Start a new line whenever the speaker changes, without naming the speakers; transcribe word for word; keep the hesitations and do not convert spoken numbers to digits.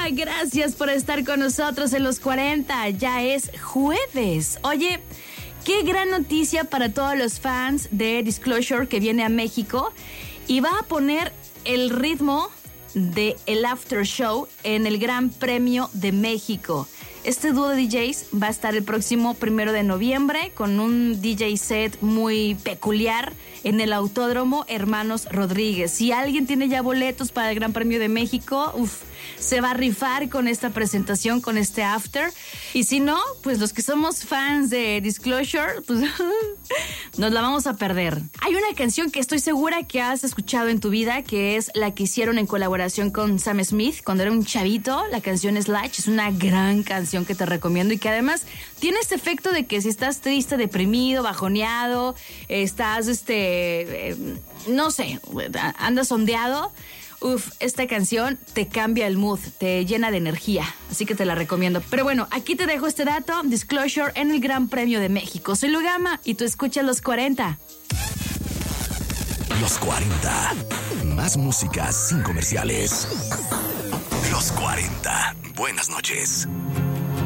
Gracias por estar con nosotros en los cuarenta. Ya es jueves. Oye, qué gran noticia para todos los fans de Disclosure que viene a México y va a poner el ritmo de el After Show en el Gran Premio de México. Este dúo de D Js va a estar el próximo primero de noviembre con un D J set muy peculiar en el Autódromo Hermanos Rodríguez. Si alguien tiene ya boletos para el Gran Premio de México, uf, se va a rifar con esta presentación, con este after. Y si no, pues los que somos fans de Disclosure, pues nos la vamos a perder. Hay una canción que estoy segura que has escuchado en tu vida, que es la que hicieron en colaboración con Sam Smith cuando era un chavito. La canción es Latch, es una gran canción que te recomiendo y que además tiene este efecto de que si estás triste, deprimido, bajoneado, estás, este, eh, no sé, andas ondeado, uf, esta canción te cambia el mood, te llena de energía, así que te la recomiendo. Pero bueno, aquí te dejo este dato, Disclosure en el Gran Premio de México. Soy Lugama y tú escuchas Los cuarenta.
Los cuarenta. Más música sin comerciales. Los cuarenta. Buenas noches.